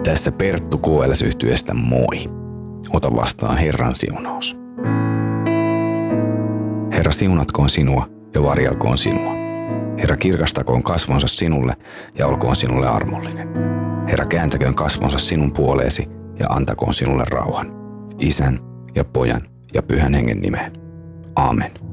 Tässä Perttu KLS-yhtyeestä moi. Ota vastaan Herran siunaus. Herra siunatkoon sinua ja varjelkoon sinua. Herra kirkastakoon kasvonsa sinulle ja olkoon sinulle armollinen. Herra kääntäköön kasvonsa sinun puoleesi ja antakoon sinulle rauhan. Isän ja Pojan ja Pyhän Hengen nimeen. Aamen.